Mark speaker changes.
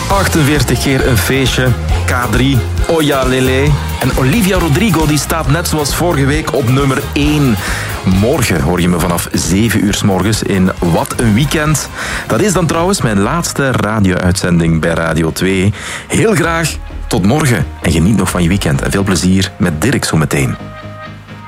Speaker 1: 48 keer een feestje. K3, Oya Lele. En Olivia Rodrigo die staat net zoals vorige week op nummer 1. Morgen hoor je me vanaf 7 uur 's morgens in Wat een Weekend. Dat is dan trouwens mijn laatste radio-uitzending bij Radio 2. Heel graag tot morgen. En geniet nog van je weekend. En veel plezier met Dirk zometeen.